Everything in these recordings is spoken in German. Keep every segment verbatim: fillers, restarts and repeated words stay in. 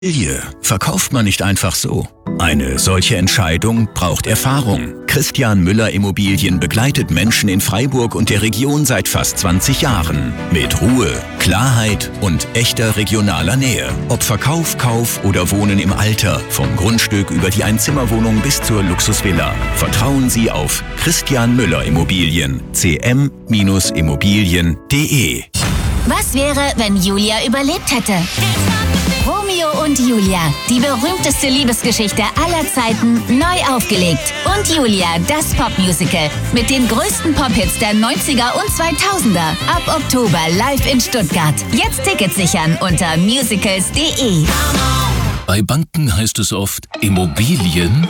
Immobilie verkauft man nicht einfach so. Eine solche Entscheidung braucht Erfahrung. Christian Müller Immobilien begleitet Menschen in Freiburg und der Region seit fast zwanzig Jahren. Mit Ruhe, Klarheit und echter regionaler Nähe. Ob Verkauf, Kauf oder Wohnen im Alter. Vom Grundstück über die Einzimmerwohnung bis zur Luxusvilla. Vertrauen Sie auf Christian Müller Immobilien. c m Bindestrich immobilien punkt d e. Was wäre, wenn Julia überlebt hätte? Romeo und Julia, die berühmteste Liebesgeschichte aller Zeiten, neu aufgelegt. Und Julia, das Popmusical mit den größten Pop-Hits der neunziger und zweitausender. Ab Oktober live in Stuttgart. Jetzt Tickets sichern unter musicals punkt d e. Bei Banken heißt es oft Immobilien.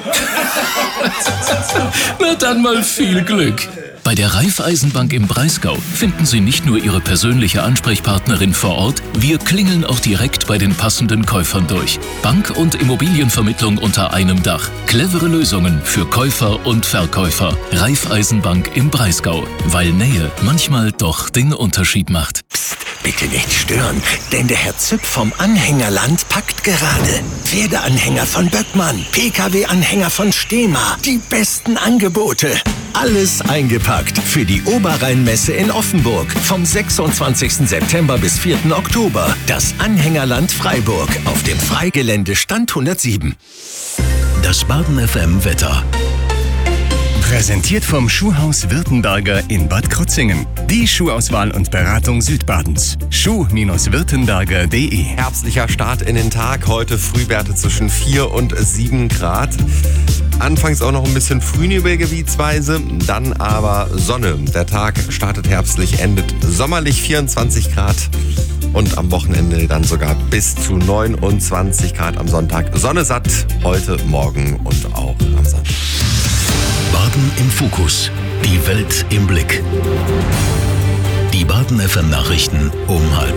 Na dann mal viel Glück. Bei der Raiffeisenbank im Breisgau finden Sie nicht nur Ihre persönliche Ansprechpartnerin vor Ort, wir klingeln auch direkt bei den passenden Käufern durch. Bank- und Immobilienvermittlung unter einem Dach. Clevere Lösungen für Käufer und Verkäufer. Raiffeisenbank im Breisgau, weil Nähe manchmal doch den Unterschied macht. Psst, bitte nicht stören, denn der Herr Züpp vom Anhängerland packt gerade. Pferdeanhänger von Böckmann, P K W-Anhänger von Stehma, die besten Angebote. Alles eingepackt für die Oberrheinmesse in Offenburg vom sechsundzwanzigsten September bis vierten Oktober. Das Anhängerland Freiburg auf dem Freigelände Stand hundertsieben. Das Baden F M Wetter. Präsentiert vom Schuhhaus Württemberger in Bad Krozingen. Die Schuhauswahl und Beratung Südbadens. schuh Württemberger punkt d e. Herbstlicher Start in den Tag. Heute Frühwerte zwischen vier und sieben Grad. Anfangs auch noch ein bisschen Frühnebel gebietsweise, dann aber Sonne. Der Tag startet herbstlich, endet sommerlich, vierundzwanzig Grad. Und am Wochenende dann sogar bis zu neunundzwanzig Grad am Sonntag. Sonne satt, heute, morgen und auch am Sonntag. Baden im Fokus. Die Welt im Blick. Die Baden F M Nachrichten um halb.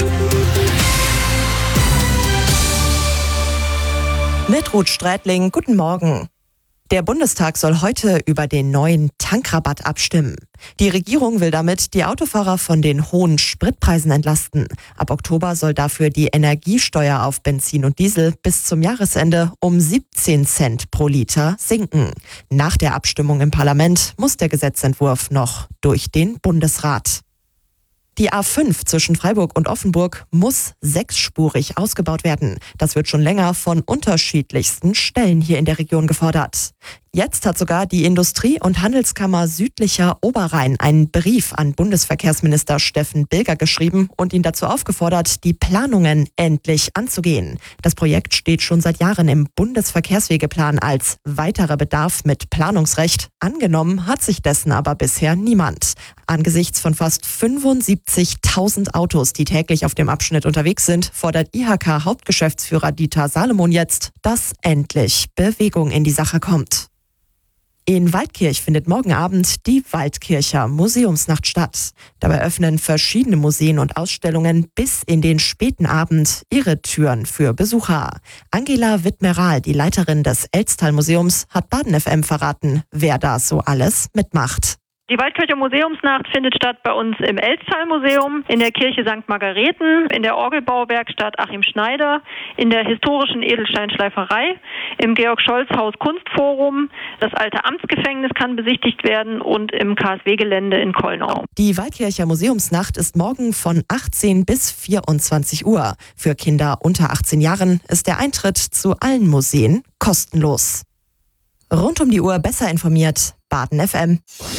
Mit Ruth Strätling, guten Morgen. Der Bundestag soll heute über den neuen Tankrabatt abstimmen. Die Regierung will damit die Autofahrer von den hohen Spritpreisen entlasten. Ab Oktober soll dafür die Energiesteuer auf Benzin und Diesel bis zum Jahresende um siebzehn Cent pro Liter sinken. Nach der Abstimmung im Parlament muss der Gesetzentwurf noch durch den Bundesrat. Die A fünf zwischen Freiburg und Offenburg muss sechsspurig ausgebaut werden. Das wird schon länger von unterschiedlichsten Stellen hier in der Region gefordert. Jetzt hat sogar die Industrie- und Handelskammer Südlicher Oberrhein einen Brief an Bundesverkehrsminister Steffen Bilger geschrieben und ihn dazu aufgefordert, die Planungen endlich anzugehen. Das Projekt steht schon seit Jahren im Bundesverkehrswegeplan als weiterer Bedarf mit Planungsrecht. Angenommen hat sich dessen aber bisher niemand. Angesichts von fast fünfundsiebzigtausend Autos, die täglich auf dem Abschnitt unterwegs sind, fordert I H K-Hauptgeschäftsführer Dieter Salomon jetzt, dass endlich Bewegung in die Sache kommt. In Waldkirch findet morgen Abend die Waldkircher Museumsnacht statt. Dabei öffnen verschiedene Museen und Ausstellungen bis in den späten Abend ihre Türen für Besucher. Angela Wittmeral, die Leiterin des Elstal-Museums, hat Baden F M verraten, wer da so alles mitmacht. Die Waldkircher Museumsnacht findet statt bei uns im Elstal-Museum, in der Kirche Sankt Margareten, in der Orgelbauwerkstatt Achim Schneider, in der historischen Edelsteinschleiferei, im Georg-Scholz-Haus Kunstforum, das alte Amtsgefängnis kann besichtigt werden und im K S W-Gelände in Kollnau. Die Waldkircher Museumsnacht ist morgen von achtzehn bis vierundzwanzig Uhr. Für Kinder unter achtzehn Jahren ist der Eintritt zu allen Museen kostenlos. Rund um die Uhr besser informiert, Baden F M.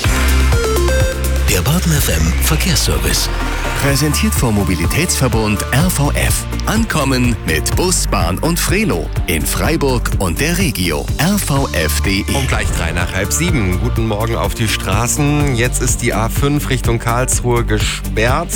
Der Baden F M Verkehrsservice. Präsentiert vom Mobilitätsverbund R V F. Ankommen mit Bus, Bahn und Frelo. In Freiburg und der Regio. R V F punkt d e. Um gleich drei nach halb sieben. Guten Morgen auf die Straßen. Jetzt ist die A fünf Richtung Karlsruhe gesperrt.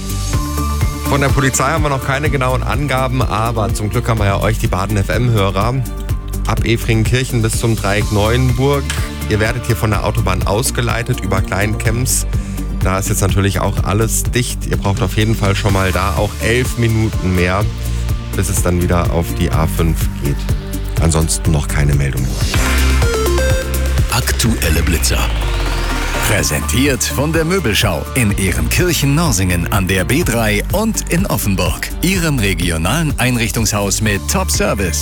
Von der Polizei haben wir noch keine genauen Angaben, aber zum Glück haben wir ja euch, die Baden F M-Hörer. Ab Efringkirchen bis zum Dreieck Neuenburg. Ihr werdet hier von der Autobahn ausgeleitet über Kleinkems. Da ist jetzt natürlich auch alles dicht. Ihr braucht auf jeden Fall schon mal da auch elf Minuten mehr, bis es dann wieder auf die A fünf geht. Ansonsten noch keine Meldung. Aktuelle Blitzer. Präsentiert von der Möbelschau in Ehrenkirchen-Norsingen an der B drei und in Offenburg. Ihrem regionalen Einrichtungshaus mit Top-Service.